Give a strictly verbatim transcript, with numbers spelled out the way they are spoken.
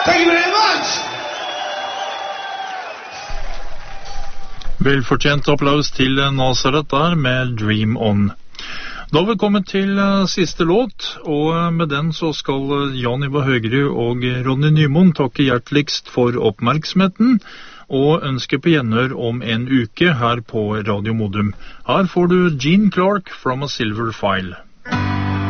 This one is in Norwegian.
Thank you very much! Velfortjent applaus til Nazareth der med Dream On. Da har vi kommet til uh, siste låt, og uh, med den så skal uh, Jan Ivar Høgerud og Ronny Nymoen takke hjerteligst for oppmerksomheten, og ønske på gjenhør om en uke her på Radio Modum. Her får du Gene Clark from a Silver File.